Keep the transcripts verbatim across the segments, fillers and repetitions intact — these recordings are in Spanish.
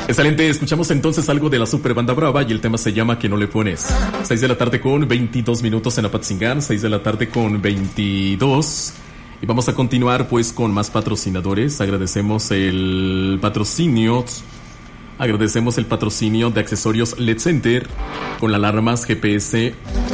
Excelente, escuchamos entonces algo de la Super Banda Brava y el tema se llama Que no le pones. seis de la tarde con veintidós minutos en Apatzingán, seis de la tarde con veintidós. Y vamos a continuar pues con más patrocinadores. Agradecemos el patrocinio Agradecemos el patrocinio de accesorios L E D Center con alarmas, G P S,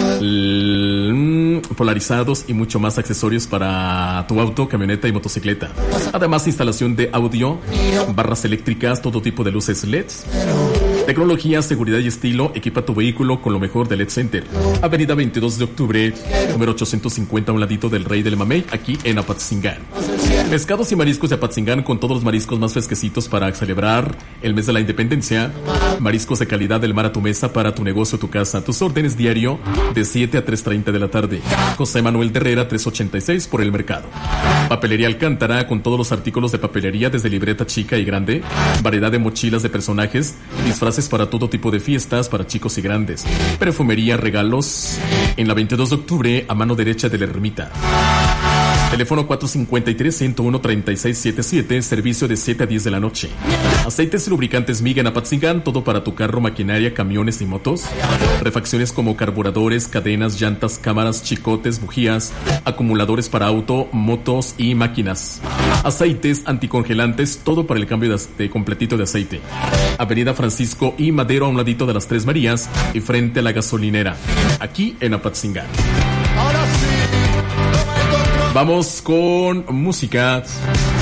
polarizados y mucho más accesorios para tu auto, camioneta y motocicleta. Además, instalación de audio, barras eléctricas, todo tipo de luces L E Ds. Tecnología, seguridad y estilo. Equipa tu vehículo con lo mejor de L E D Center. Avenida veintidós de octubre, número ochocientos cincuenta, a un ladito del Rey del Mamey, aquí en Apatzingán. Pescados y mariscos de Apatzingán, con todos los mariscos más fresquecitos para celebrar el mes de la independencia. Mariscos de calidad del mar a tu mesa, para tu negocio, tu casa. Tus órdenes diario de siete a tres treinta de la tarde. José Manuel de Herrera, trescientos ochenta y seis por el mercado. Papelería Alcántara, con todos los artículos de papelería desde libreta chica y grande. Variedad de mochilas de personajes, disfraces para todo tipo de fiestas, para chicos y grandes. Perfumería, regalos, en la veintidós de octubre, a mano derecha de la ermita. Teléfono cuatro cinco tres, uno uno, tres seis siete siete, servicio de siete a diez de la noche. Aceites y lubricantes Miga en Apatzingán, todo para tu carro, maquinaria, camiones y motos. Refacciones como carburadores, cadenas, llantas, cámaras, chicotes, bujías, acumuladores para auto, motos y máquinas. Aceites, anticongelantes, todo para el cambio de, de completito de aceite. Avenida Francisco y Madero, a un ladito de las Tres Marías y frente a la gasolinera, aquí en Apatzingán. Vamos con música.